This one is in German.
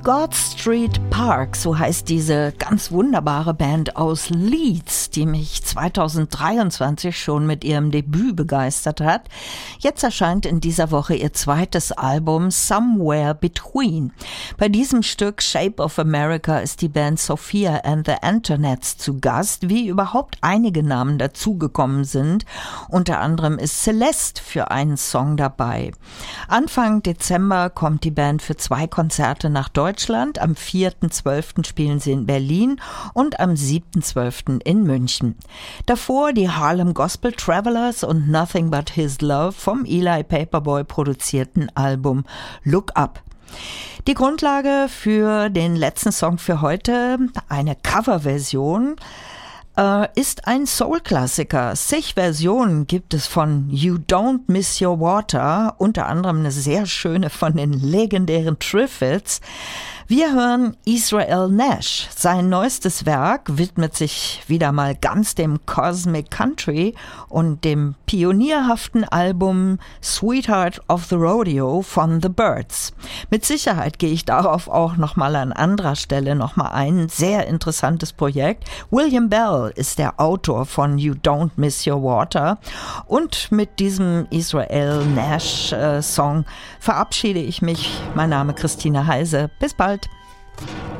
God Street Park, so heißt diese ganz wunderbare Band aus Leeds, die mich 2023 schon mit ihrem Debüt begeistert hat. Jetzt erscheint in dieser Woche ihr zweites Album Somewhere Between. Bei diesem Stück Shape of America ist die Band Sophia and the Antonets zu Gast, wie überhaupt einige Namen dazugekommen sind. Unter anderem ist Celeste für einen Song dabei. Anfang Dezember kommt die Band für 2 Konzerte nach Deutschland. Am 4.12. spielen sie in Berlin und am 7.12. in München. Davor die Harlem Gospel Travelers und Nothing But His Love vom Eli Paperboy produzierten Album Look Up. Die Grundlage für den letzten Song für heute, eine Coverversion, ist ein Soul-Klassiker. Zig Versionen gibt es von You Don't Miss Your Water, unter anderem eine sehr schöne von den legendären Triffids. Wir hören Israel Nash. Sein neuestes Werk widmet sich wieder mal ganz dem Cosmic Country und dem pionierhaften Album Sweetheart of the Rodeo von The Byrds. Mit Sicherheit gehe ich darauf auch nochmal an anderer Stelle nochmal ein. Sehr interessantes Projekt. William Bell ist der Autor von You Don't Miss Your Water. Und mit diesem Israel Nash Song verabschiede ich mich. Mein Name ist Christine Heise. Bis bald.